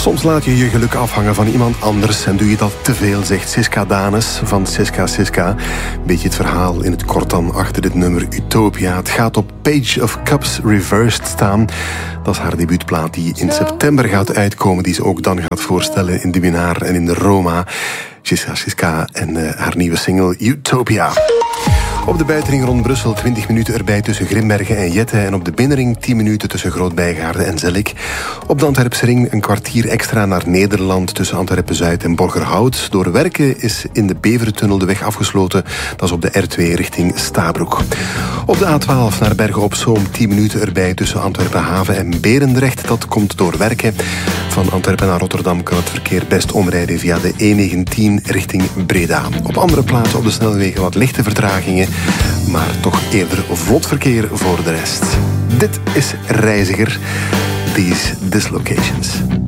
Soms laat je je geluk afhangen van iemand anders en doe je dat te veel, zegt Siska Danes van Siska Siska. Beetje het verhaal in het kort dan achter dit nummer Utopia. Het gaat op Page of Cups Reversed staan. Dat is haar debuutplaat die in september gaat uitkomen, die ze ook dan gaat voorstellen in de Winaar en in de Roma. Siska Siska en haar nieuwe single Utopia. Op de buitenring rond Brussel 20 minuten erbij tussen Grimbergen en Jette. En op de binnenring 10 minuten tussen Groot-Bijgaarde en Zellik. Op de Antwerpse ring een kwartier extra naar Nederland tussen Antwerpen-Zuid en Borgerhout. Door werken is in de Beverentunnel de weg afgesloten. Dat is op de R2 richting Stabroek. Op de A12 naar Bergen op Zoom 10 minuten erbij tussen Antwerpen-Haven en Berendrecht. Dat komt door werken. Van Antwerpen naar Rotterdam kan het verkeer best omrijden via de E19 richting Breda. Op andere plaatsen op de snelwegen wat lichte vertragingen, maar toch eerder vlot verkeer voor de rest. Dit is Reiziger, These Dislocations.